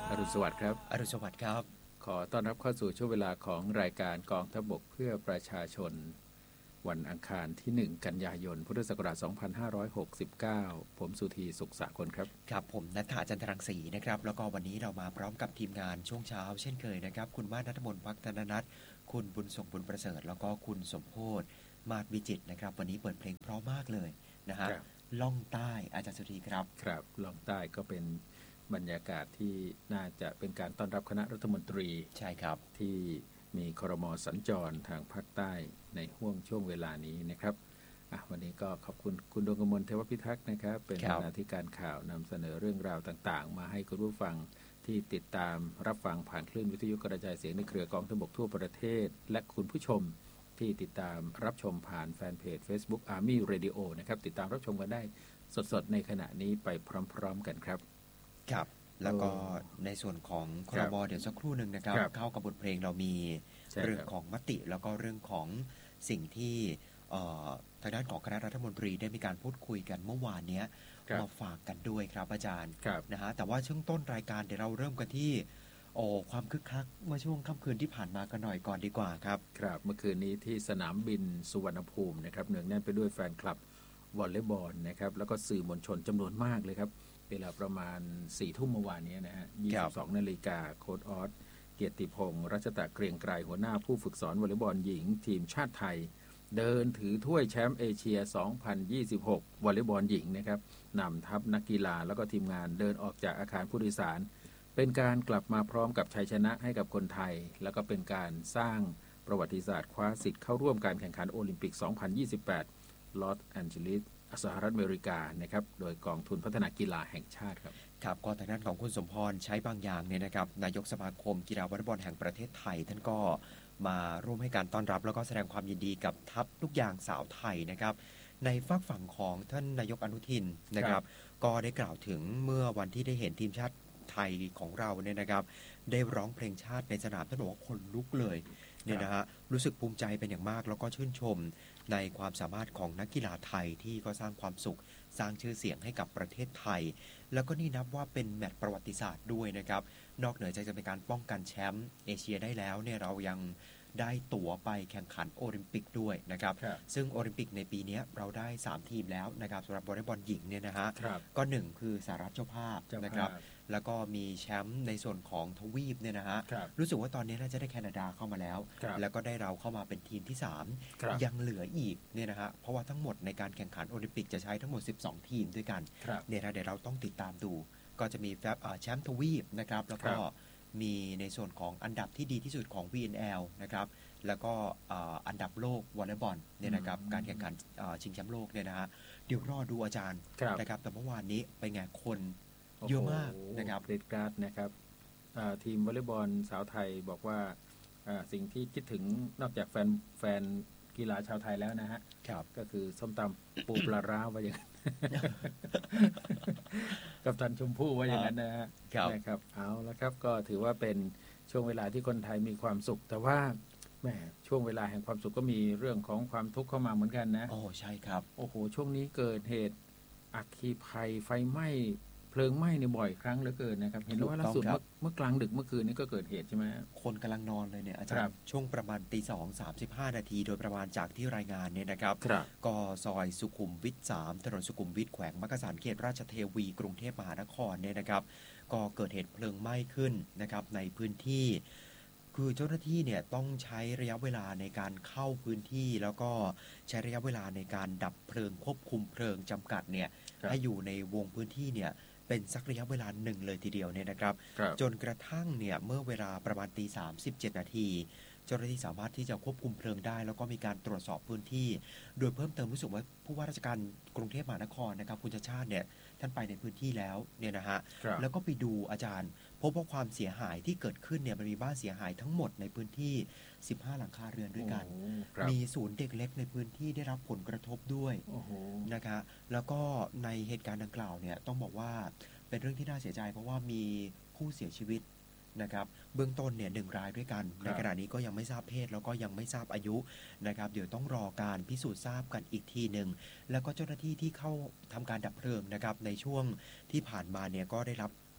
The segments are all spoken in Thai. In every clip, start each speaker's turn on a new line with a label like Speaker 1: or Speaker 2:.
Speaker 1: อรุณสวัสดิ์ครับ
Speaker 2: อรุณสวัสดิ์ครับ
Speaker 1: ขอต้อนรับเข้าสู่ช่วงเวลาของรายการกองทัพบกเพื่อประชาชนวันอังคารที่1กันยายนพุทธศักราช2569ผมสุธีสุขสากลครับ
Speaker 2: ครับผมณัฐาจันทรังสีนะครับแล้วก็วันนี้เรามาพร้อมกับทีมงานช่วงเช้าเช่นเคยนะครับคุณมาศ ณัฐมนต์ ภักธนนัทคุณบุญส่งบุญประเสริฐแล้วก็คุณสมโพธิ์มาศวิจิตรนะครับวันนี้เปิดเพลงเพราะมากเลยนะฮะล่องใต้อาจารย์สุธีครับ
Speaker 1: ครับล่องใต้ก็เป็นบรรยากาศที่น่าจะเป็นการต้อนรับคณะรัฐมนตรี
Speaker 2: ใช่ครับ
Speaker 1: ที่มีครม.สัญจรทางภาคใต้ในช่วงเวลานี้นะครับวันนี้ก็ขอบคุณคุณดวงกมลเทวพิทักษ์นะครับเป็นบรรณาธิการข่าวนำเสนอเรื่องราวต่างๆมาให้คุณผู้ฟังที่ติดตามรับฟังผ่านคลื่นวิทยุกระจายเสียงในเครือกองทัพบกทั่วประเทศและคุณผู้ชมที่ติดตามรับชมผ่านแฟนเพจ Facebook Army Radio นะครับติดตามรับชมกันได้สดๆในขณะนี้ไปพร้อมๆกันครับ
Speaker 2: ครับแล้วก็ในส่วนของครม.เดี๋ยวสักครู่หนึ่งนะครับเข้ากับบทเพลงเรามีเรื่องของมติแล้วก็เรื่องของสิ่งที่ทางด้านของคณะรัฐมนตรีได้มีการพูดคุยกันเมื่อวานนี้มาฝากกันด้วยครับอาจารย์นะฮะแต่ว่าช่วงต้นรายการเดี๋ยวเราเริ่มกันที่ความคึกคักเมื่อช่วงค่ำคืนที่ผ่านมากันหน่อยก่อนดีกว่าครับ
Speaker 1: ครับเมื่อคืนนี้ที่สนามบินสุวรรณภูมินะครับเนืองแน่นไปด้วยแฟนคลับวอลเลย์บอลนะครับแล้วก็สื่อมวลชนจำนวนมากเลยครับเวลาประมาณ 4 ทุ่มเมื่อวานนี้นะฮะ 22 นาฬิกาโค้ชออสเกียรติพงศ์รัชตะเกรียงไกรหัวหน้าผู้ฝึกสอนวอลเลย์บอลหญิงทีมชาติไทยเดินถือถ้วยแชมป์เอเชีย 2026 วอลเลย์บอลหญิงนะครับนำทัพนักกีฬาแล้วก็ทีมงานเดินออกจากอาคารผู้โดยสารเป็นการกลับมาพร้อมกับชัยชนะให้กับคนไทยแล้วก็เป็นการสร้างประวัติศาสตร์คว้าสิทธิ์เข้าร่วมการแข่งขันโอลิมปิก 2028 ลอสแอนเจลิสสหรัฐอเมริกานะครับโดยกองทุนพัฒนากีฬาแห่งชาติครับ
Speaker 2: ครับก็ทางด้านของคุณสมพรใช้บางอย่างเนี่ยนะครับนายกสมาคมกีฬาวอลเลย์บอลแห่งประเทศไทยท่านก็มาร่วมให้การต้อนรับแล้วก็แสดงความยินดีกับทัพลูกยางสาวไทยนะครับในฝากฝั่งของท่านนายกอนุทินนะครับก็ได้กล่าวถึงเมื่อวันที่ได้เห็นทีมชาติไทยของเราเนี่ยนะครับได้ร้องเพลงชาติในสนามท่านบอกว่าคนลุกเลยเนี่ยนะฮะรู้สึกภูมิใจเป็นอย่างมากแล้วก็ชื่นชมในความสามารถของนักกีฬาไทยที่ก็สร้างความสุขสร้างชื่อเสียงให้กับประเทศไทยแล้วก็นี่นับว่าเป็นแมตช์ประวัติศาสตร์ด้วยนะครับนอกเหนือจากจะเป็นการป้องกันแชมป์เอเชียได้แล้วเนี่ยเรายังได้ตั๋วไปแข่งขันโอลิมปิกด้วยนะครับซึ่งโอลิมปิกในปีนี้เราได้3ทีมแล้วนะครับสำหรับวอลเลย์บอลหญิงเนี่ยนะฮะก็1คือสหรัฐเจ้าภาพนะครับแล้วก็มีแชมป์ในส่วนของทวีปเนี่ยนะฮะรู้สึกว่าตอนนี้น่าจะได้แคนาดาเข้ามาแล้วแล้วก็ได้เราเข้ามาเป็นทีมที่3ยังเหลืออีกเนี่ยนะฮะเพราะว่าทั้งหมดในการแข่งขันโอลิมปิกจะใช้ทั้งหมด12ทีมด้วยกันเนี่ยนะเดี๋ยวเราต้องติดตามดูก็จะมีแชมป์ทวีปนะครับแล้วก็มีในส่วนของอันดับที่ดีที่สุดของ VNL นะครับแล้วก็อันดับโลกวอลเลย์บอลเนี่ยนะครับการแข่งขันชิงแชมป์โลกเนี่ยนะฮะเดี๋ยวรอดูอาจารย์นะครับแต่เมื่อวานนี้ไปไงคนเยอะมากนะครับ
Speaker 1: เรดการ์ดนะครับทีมวอลเลย์บอลสาวไทยบอกว่าสิ่งที่คิดถึงนอกจากแฟนกีฬาชาวไทยแล้วนะฮะก็คือส้มตำปูปลาร้าว่าอย่างนั้นกับทันชมพู่ว่าอย่างนั้นนะฮะนะครับเอาละครับก็ถือว่าเป็นช่วงเวลาที่คนไทยมีความสุขแต่ว่าแหมช่วงเวลาแห่งความสุขก็มีเรื่องของความทุกข์เข้ามาเหมือนกันนะ
Speaker 2: โอ้ใช่ครับ
Speaker 1: โอ้โหช่วงนี้เกิดเหตุอัคคีภัยไฟไหม้เพลิงไหม้ในบ่อยครั้งเหลือเกินนะครับเห็นว่าล่าสุดเมื่อกลางดึกเมื่อคืนนี้ก็เกิดเหตุใช่ไหม
Speaker 2: คนกำลังนอนเลยเนี่ยอาจารย์ช่วงประมาณ 2:35 นาทีโดยประมาณจากที่รายงานเนี่ยนะครับก็ซอยสุขุมวิท3ถนนสุขุมวิทแขวงมักกะสันเขตราชเทวีกรุงเทพมหานครเนี่ยนะครับก็เกิดเหตุเพลิงไหม้ขึ้นนะครับในพื้นที่คือเจ้าหน้าที่เนี่ยต้องใช้ระยะเวลาในการเข้าพื้นที่แล้วก็ใช้ระยะเวลาในการดับเพลิงควบคุมเพลิงจำกัดเนี่ยให้อยู่ในวงพื้นที่เนี่ยเป็นสักระยะเวลาหนึ่งเลยทีเดียวเนี่ยนะครับจนกระทั่งเนี่ยเมื่อเวลาประมาณ 3:17 นาทีเจ้าหน้าที่สามารถที่จะควบคุมเพลิงได้แล้วก็มีการตรวจสอบพื้นที่โดยเพิ่มเติมรู้สึกว่าผู้ว่าราชการกรุงเทพมหานครนะครับคุณชาติชาติเนี่ยท่านไปในพื้นที่แล้วเนี่ยนะฮะแล้วก็ไปดูอาจารย์พบว่าความเสียหายที่เกิดขึ้นเนี่ยมันมีบ้านเสียหายทั้งหมดในพื้นที่15หลังคาเรือนด้วยกันมีศูนย์เด็กเล็กในพื้นที่ได้รับผลกระทบด้วยนะคะแล้วก็ในเหตุการณ์ดังกล่าวเนี่ยต้องบอกว่าเป็นเรื่องที่น่าเสียใจเพราะว่ามีผู้เสียชีวิตนะครับเบื้องต้นเนี่ย1 รายด้วยกันในขณะนี้ก็ยังไม่ทราบเพศแล้วก็ยังไม่ทราบอายุนะครับเดี๋ยวต้องรอการพิสูจน์ทราบกันอีกทีหนึ่งแล้วก็เจ้าหน้าที่ที่เข้าทำการดับเพลิงนะครับในช่วงที่ผ่านมาเนี่ยก็ได้รับ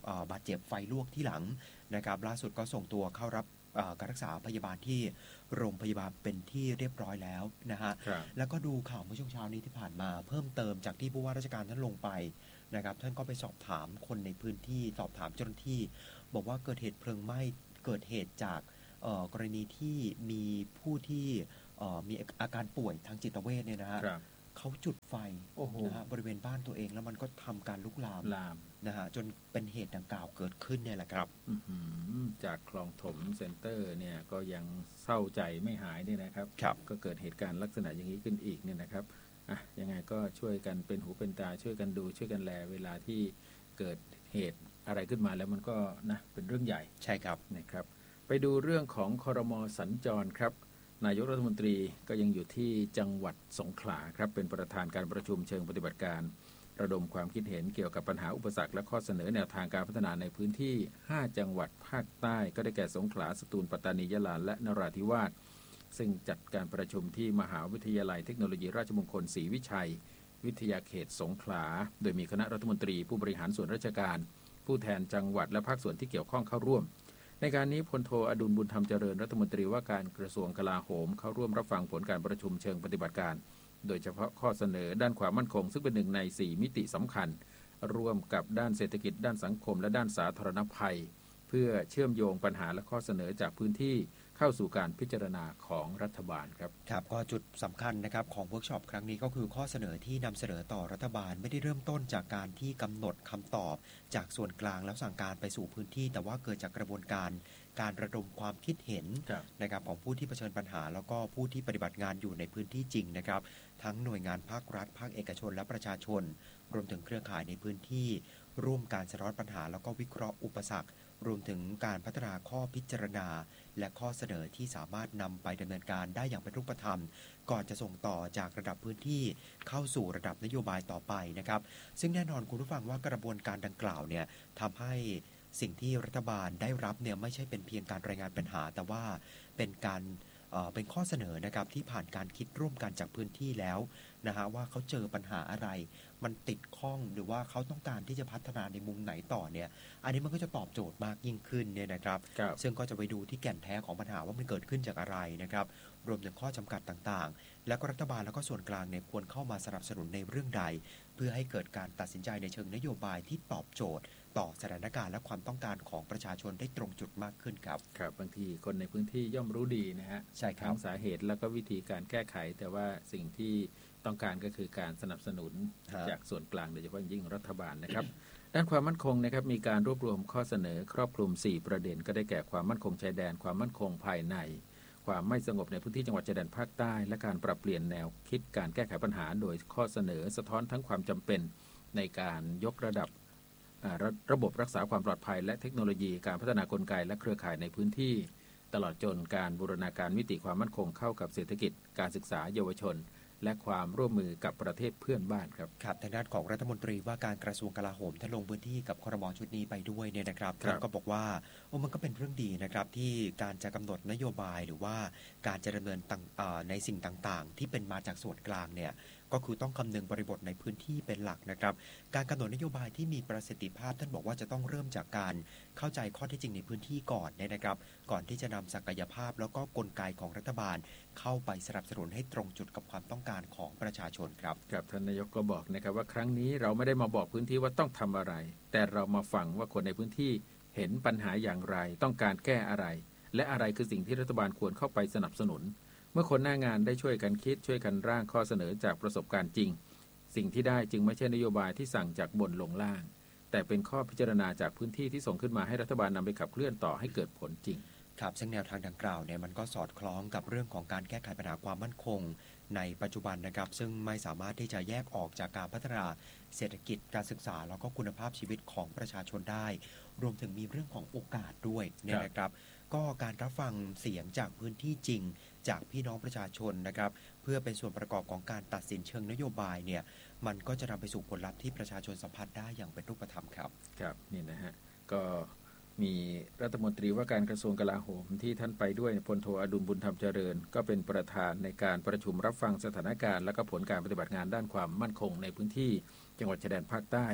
Speaker 2: บาดเจ็บไฟลวกที่หลังนะครับล่าสุดก็ส่งตัวเข้ารับการรักษาพยาบาลที่โรงพยาบาลเป็นที่เรียบร้อยแล้วนะฮะแล้วก็ดูข่าวเมื่อช่วงเช้านี้ที่ผ่านมาเพิ่มเติมจากที่ผู้ว่าราชการท่านลงไปนะครับท่านก็ไปสอบถามคนในพื้นที่สอบถามเจ้าหน้าที่บอกว่าเกิดเหตุเพลิงไหม้เกิดเหตุจากกรณีที่มีผู้ที่มีอาการป่วยทางจิตเวชเนี่ยนะฮะเขาจุดไฟนะฮะบริเวณบ้านตัวเองแล้วมันก็ทำการลุกลามนะฮะจนเป็นเหตุดังกล่าวเกิดขึ้นเนี่ยแหละครับ
Speaker 1: จากคลองถมเซ็นเตอร์เนี่ยก็ยังเศร้าใจไม่หายเนี่ยนะครับก็เกิดเหตุการณ์ลักษณะอย่างนี้ขึ้นอีกเนี่ยนะครับยังไงก็ช่วยกันเป็นหูเป็นตาช่วยกันดูช่วยกันแลเวลาที่เกิดเหตุอะไรขึ้นมาแล้วมันก็นะเป็นเรื่องใหญ่
Speaker 2: ใช่ครับ
Speaker 1: นะครับไปดูเรื่องของครม.สัญจรครับนายกรัฐมนตรีก็ยังอยู่ที่จังหวัดสงขลาครับเป็นประธานการประชุมเชิงปฏิบัติการระดมความคิดเห็นเกี่ยวกับปัญหาอุปสรรคและข้อเสนอแนวทางการพัฒนาในพื้นที่5จังหวัดภาคใต้ก็ได้แก่สงขลาสตูลปัตตานียะลาและนราธิวาสซึ่งจัดการประชุมที่มหาวิทยาลัยเทคโนโลยีราชมงคลศรีวิชัยวิทยาเขตสงขลาโดยมีคณะรัฐมนตรีผู้บริหารส่วนราชการผู้แทนจังหวัดและภาคส่วนที่เกี่ยวข้องเข้าร่วมในการนี้พลโทอดุลบุญธรรมเจริญรัฐมนตรีว่าการกระทรวงกลาโหมเข้าร่วมรับฟังผลการประชุมเชิงปฏิบัติการโดยเฉพาะข้อเสนอด้านความมั่นคงซึ่งเป็นหนึ่งใน4มิติสำคัญร่วมกับด้านเศรษฐกิจด้านสังคมและด้านสาธารณภัยเพื่อเชื่อมโยงปัญหาและข้อเสนอจากพื้นที่เข้าสู่การพิจารณาของรัฐบาลครับ
Speaker 2: ครับก็จุดสำคัญนะครับของเวิร์กช็อปครั้งนี้ก็คือข้อเสนอที่นำเสนอต่อรัฐบาลไม่ได้เริ่มต้นจากการที่กำหนดคำตอบจากส่วนกลางแล้วสั่งการไปสู่พื้นที่แต่ว่าเกิดจากกระบวนการระดมความคิดเห็นนะครับของผู้ที่เผชิญปัญหาแล้วก็ผู้ที่ปฏิบัติงานอยู่ในพื้นที่จริงนะครับทั้งหน่วยงานภาครัฐภาคเอกชนและประชาชนรวมถึงเครือข่ายในพื้นที่ร่วมการสะท้อนปัญหาแล้วก็วิเคราะห์อุปสรรครวมถึงการพัฒนาข้อพิจารณาและข้อเสนอที่สามารถนำไปดำเนินการได้อย่างเป็นรูปธรรมก่อนจะส่งต่อจากระดับพื้นที่เข้าสู่ระดับนโยบายต่อไปนะครับซึ่งแน่นอนคุณผู้ฟังว่ากระบวนการดังกล่าวเนี่ยทำให้สิ่งที่รัฐบาลได้รับเนี่ยไม่ใช่เป็นเพียงการรายงานปัญหาแต่ว่าเป็นข้อเสนอนะครับที่ผ่านการคิดร่วมกันจากพื้นที่แล้วนะฮะว่าเขาเจอปัญหาอะไรมันติดข้องหรือว่าเขาต้องการที่จะพัฒนาในมุมไหนต่อเนี่ยอันนี้มันก็จะตอบโจทย์มากยิ่งขึ้นเนี่ยนะครับซึ่งก็จะไปดูที่แก่นแท้ของปัญหาว่ามันเกิดขึ้นจากอะไรนะครับรวมถึงข้อจำกัดต่างๆแล้วก็รัฐบาลแล้วก็ส่วนกลางเนี่ยควรเข้ามาสนับสนุนในเรื่องใดเพื่อให้เกิดการตัดสินใจในเชิงนโยบายที่ตอบโจทย์ต่อสถานการณ์และความต้องการของประชาชนได้ตรงจุดมากขึ้นครับ
Speaker 1: ครับบางทีคนในพื้นที่ย่อมรู้ดีนะฮะ
Speaker 2: ใช่ครับ
Speaker 1: ทั้งสาเหตุแล้วก็วิธีการแก้ไขแต่ว่าสิ่งที่ต้องการก็คือการสนับสนุนจากส่วนกลางโดยเฉพาะยิ่งรัฐบาลนะครับ ด้านความมั่นคงนะครับมีการรวบรวมข้อเสนอครอบคลุม4ประเด็นก็ได้แก่ความมั่นคงชายแดนความมั่นคงภายในความไม่สงบในพื้นที่จังหวัดชายแดนภาคใต้และการปรับเปลี่ยนแนวคิดการแก้ไขปัญหาโดยข้อเสนอสะท้อนทั้งความจำเป็นในการยกระดับระบบรักษาความปลอดภัยและเทคโนโลยีการพัฒนากลไกและเครือข่ายในพื้นที่ตลอดจนการบูรณาการมิติความมั่นคงเข้ากับเศรษฐกิจการศึกษาเยาวชนและความร่วมมือกับประเทศเพื่อนบ้านครับ
Speaker 2: ครับทางด้านของรัฐมนตรีว่าการกระทรวงกลาโหมท่านลงพื้นที่กับครม.ชุดนี้ไปด้วยเนี่ยนะครับท่านก็บอกว่ามันก็เป็นเรื่องดีนะครับที่การจะกำหนดนโยบายหรือว่าการจะดำเนินในสิ่งต่างๆที่เป็นมาจากส่วนกลางเนี่ยก็คือต้องคำนึงบริบทในพื้นที่เป็นหลักนะครับการกำหนดนโยบายที่มีประสิทธิภาพท่านบอกว่าจะต้องเริ่มจากการเข้าใจข้อเท็จจริงในพื้นที่ก่อนนะครับก่อนที่จะนำศักยภาพแล้วก็กลไกของรัฐบาลเข้าไปสนับสนุนให้ตรงจุดกับความต้องการของประชาชนครับ
Speaker 1: ครับท่านนายกก็บอกนะครับว่าครั้งนี้เราไม่ได้มาบอกพื้นที่ว่าต้องทำอะไรแต่เรามาฟังว่าคนในพื้นที่เห็นปัญหาอย่างไรต้องการแก้อะไรและอะไรคือสิ่งที่รัฐบาลควรเข้าไปสนับสนุนเมื่อคนหน้างานได้ช่วยกันคิดช่วยกันร่างข้อเสนอจากประสบการณ์จริงสิ่งที่ได้จึงไม่ใช่นโยบายที่สั่งจากบนลงล่างแต่เป็นข้อพิจารณาจากพื้นที่ที่ส่งขึ้นมาให้รัฐบาลนำไปขับเคลื่อนต่อให้เกิดผลจริง
Speaker 2: ครับซึ่งแนวทางดังกล่าวเนี่ยมันก็สอดคล้องกับเรื่องของการแก้ไขปัญหาความมั่นคงในปัจจุบันนะครับซึ่งไม่สามารถที่จะแยกออกจากการพัฒนาเศรษฐกิจการศึกษาแล้วก็คุณภาพชีวิตของประชาชนได้รวมถึงมีเรื่องของโอกาสด้วยเนี่ยนะครับก็การรับฟังเสียงจากพื้นที่จริงจากพี่น้องประชาชนนะครับเพื่อเป็นส่วนประกอบของการตัดสินเชิงนโยบายเนี่ยมันก็จะนำไปสู่ผลลัพธ์ที่ประชาชนสัมผัสได้อย่างเป็นรูปธรรมครับ
Speaker 1: ครับนี่นะฮะก็มีรัฐมนตรีว่าการกระทรวงกลาโหมที่ท่านไปด้วยพลโทอดุลบุญธรรมเจริญก็เป็นประธานในการประชุมรับฟังสถานการณ์และก็ผลการปฏิบัติงานด้านความมั่นคงในพื้นที่จังหวัดชายแดนภาคใต้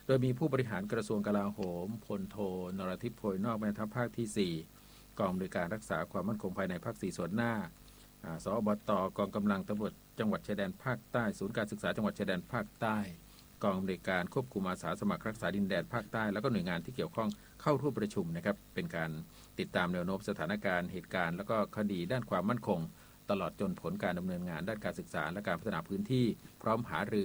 Speaker 1: ดยมีผู้บริหารกระทรวงกลาโหมพลโทนรทิพย์โพยนอกแม่ทัพภาคที่ 4 กองอำนวยการรักษาความมั่นคงภายในภาค 4 ส่วนหน้าสอบต.กองกำลังตำรวจจังหวัดชายแดนภาคใต้ศูนย์การศึกษาจังหวัดชายแดนภาคใต้กองอำนวยการควบคุมอาสาสมัครรักษาดินแดนภาคใต้แล้วก็หน่วยงานที่เกี่ยวข้องเข้าร่วมประชุมนะครับเป็นการติดตามแนวโน้มสถานการณ์เหตุการณ์แล้วก็คดีด้านความมั่นคงตลอดจนผลการดำเนินงานด้านการศึกษาและการพัฒนาพื้นที่พร้อมหารือ